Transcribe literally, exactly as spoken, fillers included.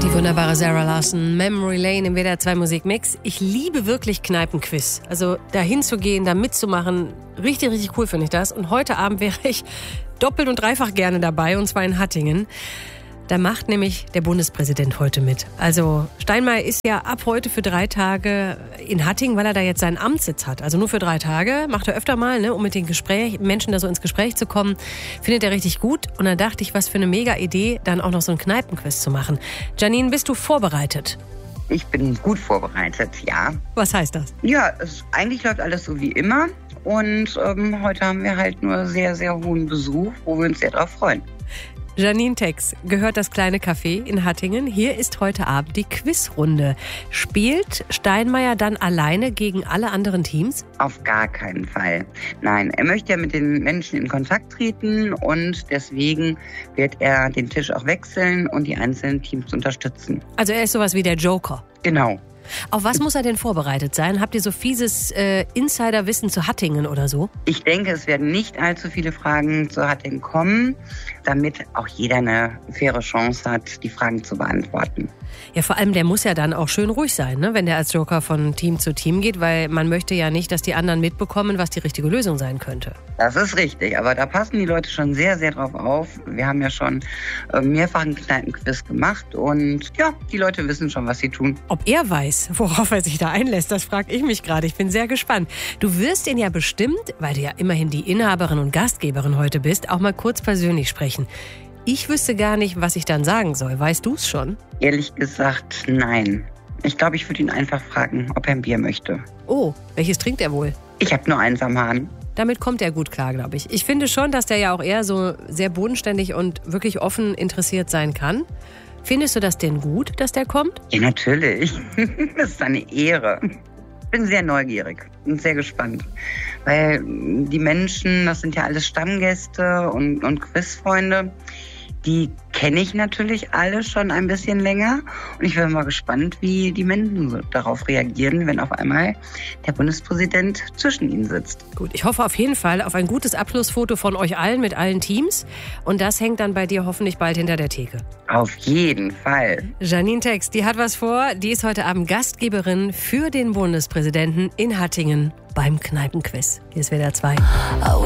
Die wunderbare Sarah Larson, Memory Lane im W D R zwei Musikmix. Ich liebe wirklich Kneipenquiz. Also da hinzugehen, da mitzumachen, richtig, richtig cool finde ich das. Und heute Abend wäre ich doppelt und dreifach gerne dabei, und zwar in Hattingen. Da macht nämlich der Bundespräsident heute mit. Also Steinmeier ist ja ab heute für drei Tage in Hattingen, weil er da jetzt seinen Amtssitz hat. Also nur für drei Tage, macht er öfter mal, ne, um mit den Gespräch, Menschen da so ins Gespräch zu kommen. Findet er richtig gut. Und dann dachte ich, was für eine mega Idee, dann auch noch so einen Kneipenquiz zu machen. Janine, bist du vorbereitet? Ich bin gut vorbereitet, ja. Was heißt das? Ja, es, eigentlich läuft alles so wie immer. Und ähm, heute haben wir halt nur sehr, sehr hohen Besuch, wo wir uns sehr drauf freuen. Janine Tex gehört das kleine Café in Hattingen. Hier ist heute Abend die Quizrunde. Spielt Steinmeier dann alleine gegen alle anderen Teams? Auf gar keinen Fall. Nein, er möchte ja mit den Menschen in Kontakt treten und deswegen wird er den Tisch auch wechseln und die einzelnen Teams unterstützen. Also er ist sowas wie der Joker. Genau. Auf was muss er denn vorbereitet sein? Habt ihr so fieses äh, Insiderwissen zu Hattingen oder so? Ich denke, es werden nicht allzu viele Fragen zu Hattingen kommen, damit auch jeder eine faire Chance hat, die Fragen zu beantworten. Ja, vor allem, der muss ja dann auch schön ruhig sein, ne, wenn der als Joker von Team zu Team geht, weil man möchte ja nicht, dass die anderen mitbekommen, was die richtige Lösung sein könnte. Das ist richtig, aber da passen die Leute schon sehr, sehr drauf auf. Wir haben ja schon äh, mehrfach einen Kneipenquiz gemacht und ja, die Leute wissen schon, was sie tun. Ob er weiß, worauf er sich da einlässt, das frage ich mich gerade. Ich bin sehr gespannt. Du wirst ihn ja bestimmt, weil du ja immerhin die Inhaberin und Gastgeberin heute bist, auch mal kurz persönlich sprechen. Ich wüsste gar nicht, was ich dann sagen soll. Weißt du es schon? Ehrlich gesagt, nein. Ich glaube, ich würde ihn einfach fragen, ob er ein Bier möchte. Oh, welches trinkt er wohl? Ich habe nur eins am Hahn. Damit kommt er gut klar, glaube ich. Ich finde schon, dass der ja auch eher so sehr bodenständig und wirklich offen interessiert sein kann. Findest du das denn gut, dass der kommt? Ja, natürlich. Das ist eine Ehre. Ich bin sehr neugierig und sehr gespannt. Weil die Menschen, das sind ja alles Stammgäste und, und Quizfreunde, die kenne ich natürlich alle schon ein bisschen länger. Und ich bin mal gespannt, wie die Menschen so darauf reagieren, wenn auf einmal der Bundespräsident zwischen ihnen sitzt. Gut, ich hoffe auf jeden Fall auf ein gutes Abschlussfoto von euch allen mit allen Teams. Und das hängt dann bei dir hoffentlich bald hinter der Theke. Auf jeden Fall. Janine Tex, die hat was vor. Die ist heute Abend Gastgeberin für den Bundespräsidenten in Hattingen beim Kneipenquiz. Hier ist W D R zwei.